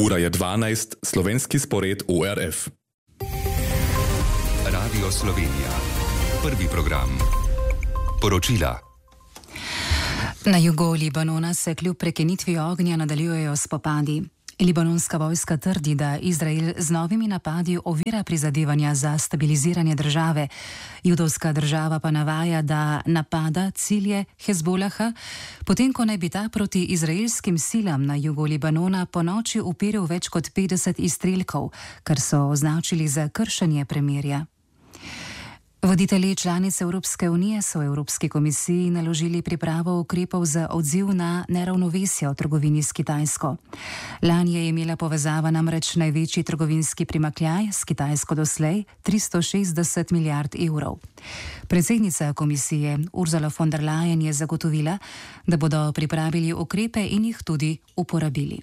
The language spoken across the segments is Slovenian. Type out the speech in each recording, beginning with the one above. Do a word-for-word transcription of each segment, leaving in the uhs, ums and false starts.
Ura je dvanajst, slovenski spored O R F. Radio Slovenija. Prvi program. Poročila. Na jugu Libanona se kljub prekinitvi ognja nadaljujejo spopadi. Libanonska vojska trdi, da Izrael z novimi napadi ovira prizadevanja za stabiliziranje države. Judovska država pa navaja, da napada cilje Hezbolaha, potem ko naj bi ta proti izraelskim silam na jugu Libanona po noči uperil več kot petdeset izstrelkov, kar so označili za kršenje premirja. Voditelji članic Evropske unije so Evropski komisiji naložili pripravo ukrepov za odziv na neravnovesje v trgovini s Kitajsko. Lani je imela povezava namreč največji trgovinski primakljaj s Kitajsko doslej tristo šestdeset milijard evrov. Predsednica komisije Ursula von der Leyen je zagotovila, da bodo pripravili ukrepe in jih tudi uporabili.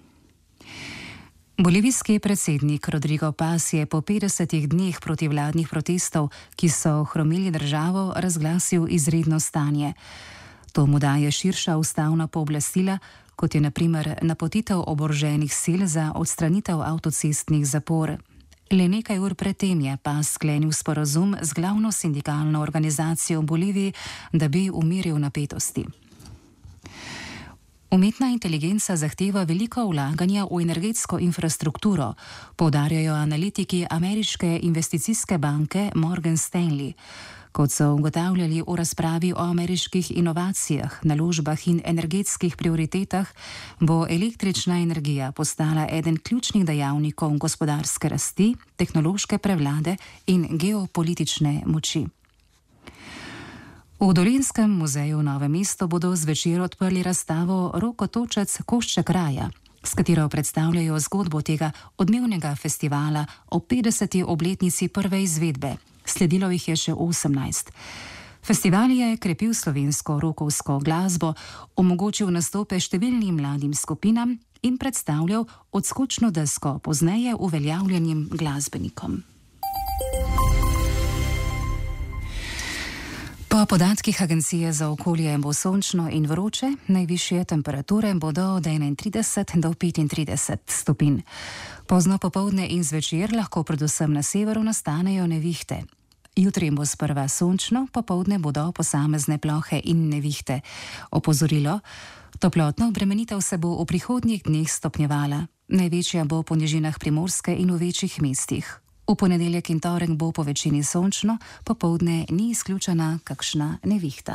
Bolivijski predsednik Rodrigo Paz je po petdesetih dneh protivladnih protestov, ki so hromili državo, razglasil izredno stanje. To mu daje širša ustavna pooblastila, kot je na primer napotitev oboroženih sil za odstranitev avtocestnih zapor. Le nekaj ur predtem je Paz sklenil sporazum z glavno sindikalno organizacijo v Boliviji, da bi umiril napetosti. Umetna inteligenca zahteva veliko vlaganja v energetsko infrastrukturo, poudarjajo analitiki ameriške investicijske banke Morgan Stanley. Kot so ugotavljali v razpravi o ameriških inovacijah, naložbah in energetskih prioritetah, bo električna energija postala eden ključnih dejavnikov gospodarske rasti, tehnološke prevlade in geopolitične moči. V Dolinskem muzeju v Novem mestu bodo zvečer odprli razstavo Rokotočec Košček raja, s katero predstavljajo zgodbo tega odmevnega festivala o petdeseti obletnici prve izvedbe. Sledilo jih je še osemnajst. Festival je krepil slovensko rokovsko glasbo, omogočil nastope številnim mladim skupinam in predstavljal odskočno desko pozneje uveljavljenim glasbenikom. Po podatkih Agencije za okolje bo sončno in vroče, najvišje temperature bodo od enaintrideset do petintrideset stopinj. Pozno popoldne in zvečer lahko predvsem na severu nastanejo nevihte. Jutri bo sprva sončno, popoldne bodo posamezne plohe in nevihte. Opozorilo: toplotna obremenitev se bo v prihodnjih dneh stopnjevala. Največja bo po nižinah Primorske in v večjih mestih. V ponedeljek in torek bo po večini sončno, popoldne ni izključena kakšna nevihta.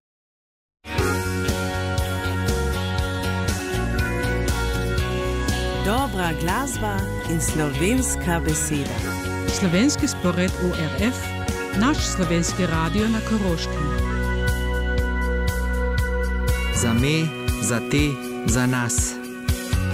Dobra glasba in slovenska beseda. Slovenski spored O R F, naš slovenski radio na Koroškem. Za me, za te, za nas.